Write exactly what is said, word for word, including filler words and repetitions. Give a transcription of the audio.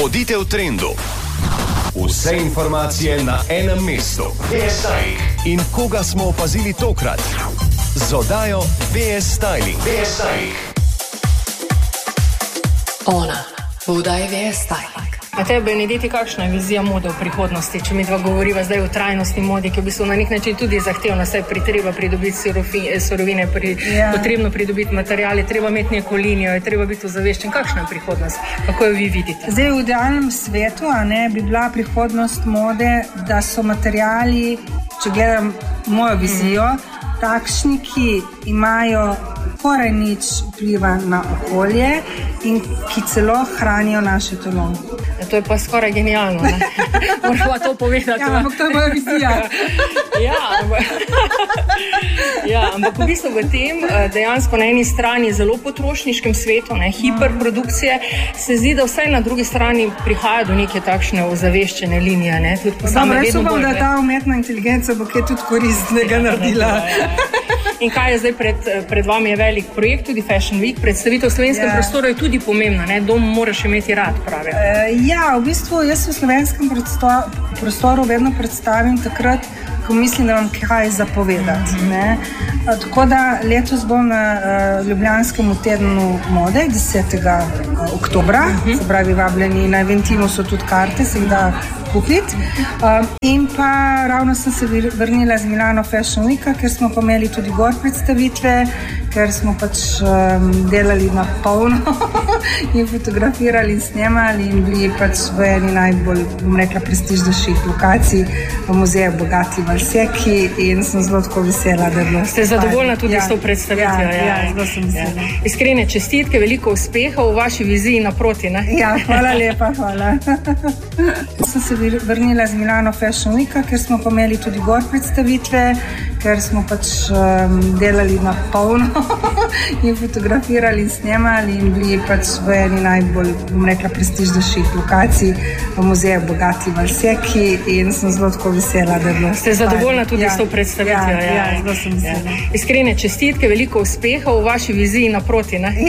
Bodite v trendu. Vse informacije na enem mestu. B S Styling. In koga smo opazili tokrat? Z oddajo B S Styling. B S Styling. Ona, v oddaji B S Styling. Na tebe, Benedeti, kakšna je vizija mode v prihodnosti? Če mi dva govoriva zdaj o trajnostni modi, ki je v bistvu na nek način tudi zahtevna, saj pri treba pridobiti surovine, pri, ja. potrebno pridobiti materijale, treba imeti neko linijo, je treba biti ozaveščen. Kakšna je prihodnost? Kako jo vi vidite? Zdaj, v idealnem svetu a ne, bi bila prihodnost mode, da so materijali, če gledam mojo vizijo, mm. takšni, ki imajo skoraj nič vpliva na okolje in ki celo hranijo naše telo. Ja, to je pa skoraj genialno, ne? Moramo to povedati. Ja, ampak to je moja vizija. ja, ampak, ja, ampak v bistvu v tem dejansko na eni strani zelo potrošniškem svetu, ne, hiperprodukcije, se zdi, da vsaj na drugi strani prihaja do neke takšne ozaveščene linije. Ne? Tudi Samo rečno bom, da ta umetna inteligenca bo kaj tudi koristnega ja, naredila. Ja, ja. In kaj je zdaj pred, pred vami je velik projekt, tudi Fashion Week, predstavitev v slovenskem ja. prostoru je tudi pomembna, ne? Dom moraš imeti rad, pravi. E, ja, v bistvu jaz v slovenskem prostoru vedno predstavim takrat, ko mislim, da vam kaj zapovedati. Mm-hmm. Ne? Tako da letos bom na uh, Ljubljanskem tednu mode, desetega oktobra, mm-hmm. se pravi vabljeni na Eventimu so tudi karte, se jih da kupiti. Uh, in pa ravno sem se vrnila z Milano Fashion Weeka, ker smo pa imeli tudi gor predstavitve, ker smo pač um, delali na polno in fotografirali in snemali in bili pač v eni najbolj, bom rekla, prestižnejših lokacij v muzeju Bogati Valseki in sem zelo tako vesela, da je bilo. Ste zadovoljna tudi ja, s to predstavitvijo? Ja, ja, zelo sem vesela. Ja. Iskrene čestitke, veliko uspeha v vaši viziji naproti, ne? Ja, hvala lepa, hvala. Sem se vrnila z Milano Fashion Weeka, ker smo pa imeli tudi gor predstavitve, ker smo pač um, delali na polno in fotografirali in snemali in bili pač v eni najbolj, bom rekla, prestižnejših lokacij v muzeju Bogati Valseki in sem zelo tako vesela, da je bilo. Ste zadovoljna tudi ja, s to predstavitvijo? Ja, ja, ja, zelo sem vesela. Ja. Iskrene čestitke, veliko uspeha v vaši viziji naproti, ne?